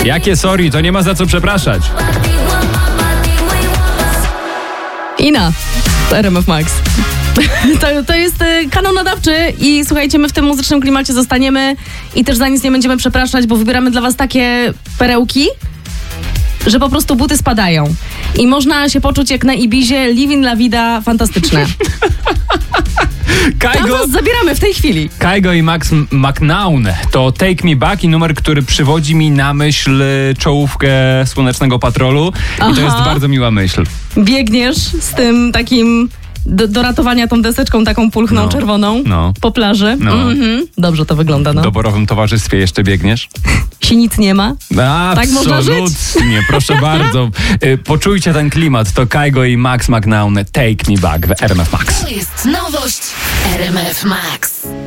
Jakie sorry, to nie ma za co przepraszać. Ina, to RMF Max. To jest kanał nadawczy i słuchajcie, my w tym muzycznym klimacie zostaniemy i też za nic nie będziemy przepraszać, bo wybieramy dla was takie perełki, że po prostu buty spadają. I można się poczuć jak na Ibizie, living la vida, fantastyczne. Tam was zabieramy w tej chwili. Kygo i Max McNown to Take Me Back i numer, który przywodzi mi na myśl czołówkę Słonecznego Patrolu. I to jest bardzo miła myśl. Biegniesz z tym takim do ratowania tą deseczką taką pulchną czerwoną po plaży. Dobrze to wygląda, W doborowym towarzystwie jeszcze biegniesz? Się nic nie ma. Tak można żyć? Absolutnie, proszę bardzo. Poczujcie ten klimat. To Kygo i Max McNown, Take Me Back w RMF Max. To jest nowość RMF Max.